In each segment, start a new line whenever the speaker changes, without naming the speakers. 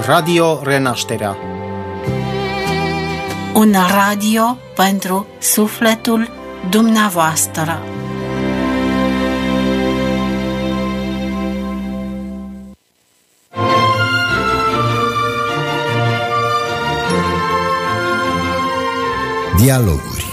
Radio Renașterea.
Un radio pentru sufletul dumneavoastră.
Dialoguri.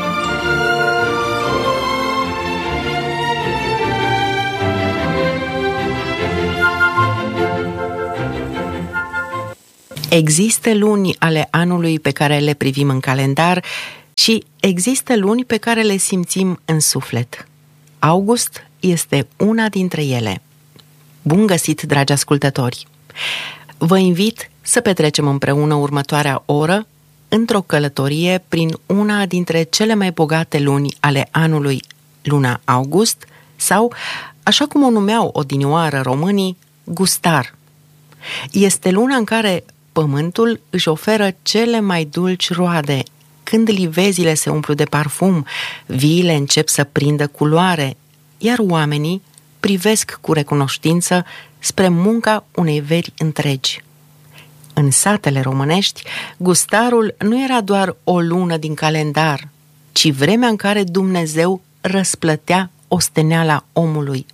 Există luni ale anului pe care le privim în calendar și există luni pe care le simțim în suflet. August este una dintre ele. Bun găsit, dragi ascultători! Vă invit să petrecem împreună următoarea oră într-o călătorie prin una dintre cele mai bogate luni ale anului, luna August, sau, așa cum o numeau odinioară românii, gustar. Este luna în care pământul își oferă cele mai dulci roade, când livezile se umplu de parfum, viile încep să prindă culoare, iar oamenii privesc cu recunoștință spre munca unei veri întregi. În satele românești, gustarul nu era doar o lună din calendar, ci vremea în care Dumnezeu răsplătea osteneala omului.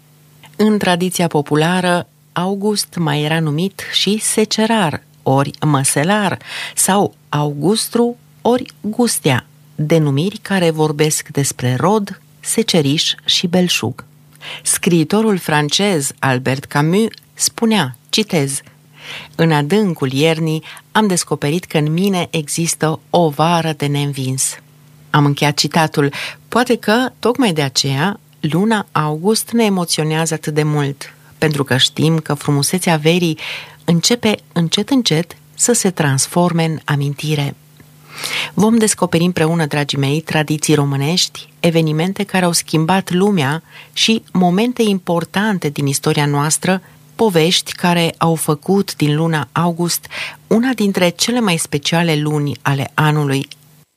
În tradiția populară, August mai era numit și secerar, ori măselar, sau Augustru, ori gustea, denumiri care vorbesc despre rod, seceriș și belșug. Scriitorul francez Albert Camus spunea, citez, în adâncul iernii am descoperit că în mine există o vară de neînvins. Am încheiat citatul. Poate că, tocmai de aceea, luna August ne emoționează atât de mult, pentru că știm că frumusețea verii începe încet să se transforme în amintire. Vom descoperi împreună, dragii mei, tradiții românești, evenimente care au schimbat lumea și momente importante din istoria noastră, povești care au făcut din luna August una dintre cele mai speciale luni ale anului.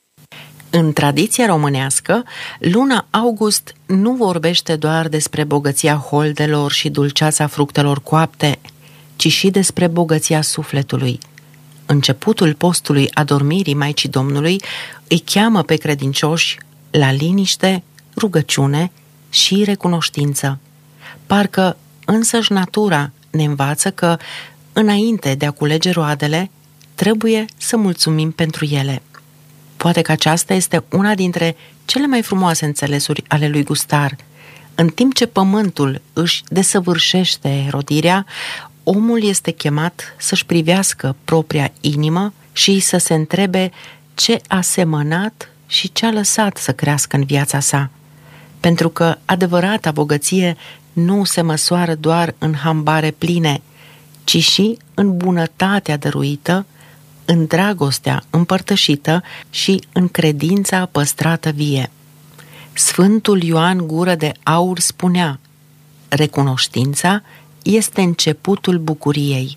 În tradiția românească, luna August nu vorbește doar despre bogăția holdelor și dulceața fructelor coapte, ci și despre bogăția sufletului. Începutul postului adormirii Maicii Domnului îi cheamă pe credincioși la liniște, rugăciune și recunoștință. Parcă însăși natura ne învață că, înainte de a culege roadele, trebuie să mulțumim pentru ele. Poate că aceasta este una dintre cele mai frumoase înțelesuri ale lui Gustar. În timp ce pământul își desăvârșește rodirea, omul este chemat să-și privească propria inimă și să se întrebe ce a semănat și ce a lăsat să crească în viața sa. Pentru că adevărata bogăție nu se măsoară doar în hambare pline, ci și în bunătatea dăruită, în dragostea împărtășită și în credința păstrată vie. Sfântul Ioan Gură de Aur spunea, recunoștința este începutul bucuriei.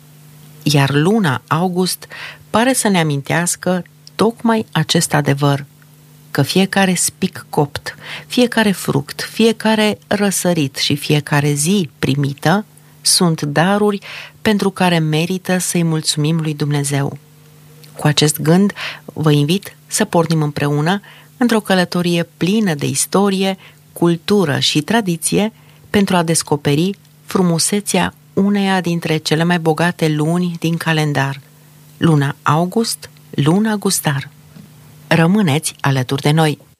Iar luna August pare să ne amintească tocmai acest adevăr, că fiecare spic copt, fiecare fruct, fiecare răsărit și fiecare zi primită sunt daruri pentru care merită să-i mulțumim lui Dumnezeu. Cu acest gând, vă invit să pornim împreună într-o călătorie plină de istorie, cultură și tradiție pentru a descoperi frumusețea uneia dintre cele mai bogate luni din calendar, luna August, luna Gustar. Rămâneți alături de noi!